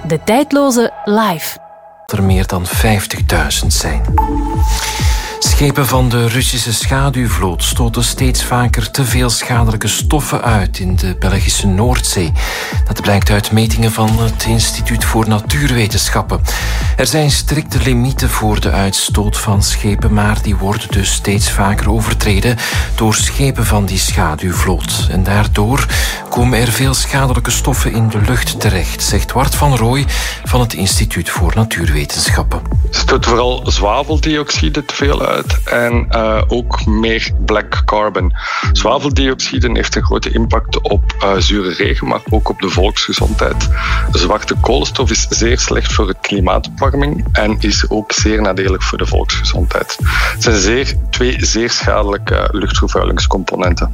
De Tijdloze Live. Er meer dan 50.000 zijn. Schepen van de Russische schaduwvloot stoten steeds vaker te veel schadelijke stoffen uit in de Belgische Noordzee. Dat blijkt uit metingen van het Instituut voor Natuurwetenschappen. Er zijn strikte limieten voor de uitstoot van schepen, maar die worden dus steeds vaker overtreden door schepen van die schaduwvloot. En daardoor komen er veel schadelijke stoffen in de lucht terecht, zegt Wart van Rooij van het Instituut voor Natuurwetenschappen. Er stoot vooral zwaveldioxide te veel uit en ook meer black carbon. Zwaveldioxide heeft een grote impact op zure regen, maar ook op de volksgezondheid. Zwarte koolstof is zeer slecht voor de klimaatopwarming en is ook zeer nadelig voor de volksgezondheid. Het zijn twee zeer schadelijke luchtvervuilingscomponenten.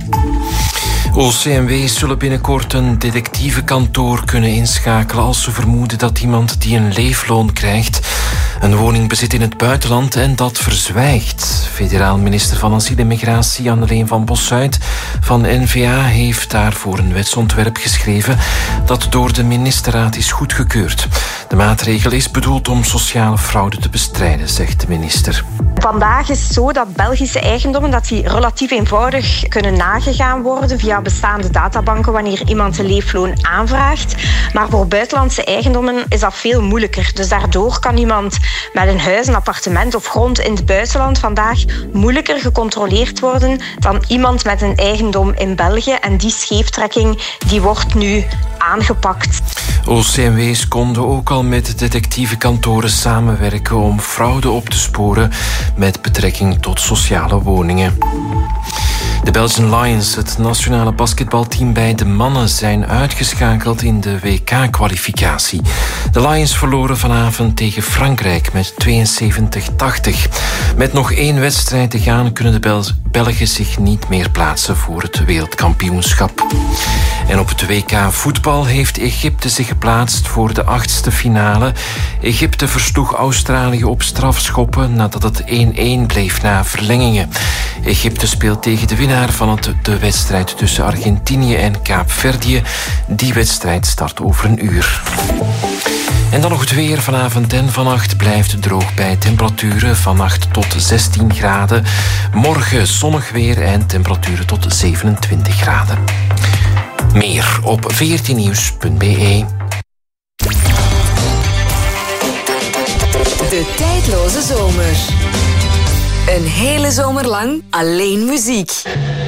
OCMW zullen binnenkort een detectievenkantoor kunnen inschakelen als ze vermoeden dat iemand die een leefloon krijgt een woning bezit in het buitenland en dat verzwijgt. Federaal minister van Asiel en Migratie Anneleen van Bossuyt van N-VA heeft daarvoor een wetsontwerp geschreven dat door de ministerraad is goedgekeurd. De maatregel is bedoeld om sociale fraude te bestrijden, zegt de minister. Vandaag is het zo dat Belgische eigendommen dat die relatief eenvoudig kunnen nagegaan worden via bestaande databanken wanneer iemand een leefloon aanvraagt. Maar voor buitenlandse eigendommen is dat veel moeilijker. Dus daardoor kan iemand met een huis, een appartement of grond in het buitenland vandaag moeilijker gecontroleerd worden dan iemand met een eigendom in België. En die scheeftrekking die wordt nu aangepakt. OCMW's konden ook al met detectievenkantoren samenwerken om fraude op te sporen met betrekking tot sociale woningen. De Belgian Lions, het nationale basketbalteam bij de mannen, zijn uitgeschakeld in de WK-kwalificatie. De Lions verloren vanavond tegen Frankrijk met 72-80. Met nog 1 wedstrijd te gaan kunnen de Belgen zich niet meer plaatsen voor het wereldkampioenschap. En op het WK voetbal heeft Egypte zich geplaatst voor de 8e finale. Egypte versloeg Australië op strafschoppen nadat het 1-1 bleef na verlengingen. Egypte speelt tegen de winnaar van de wedstrijd tussen Argentinië en Kaapverdië. Die wedstrijd start over een uur. En dan nog het weer. Vanavond en vannacht blijft het droog bij temperaturen van 8 tot 16 graden. Morgen zonnig weer en temperaturen tot 27 graden. Meer op 14nieuws.be. De tijdloze zomer. Een hele zomer lang alleen muziek.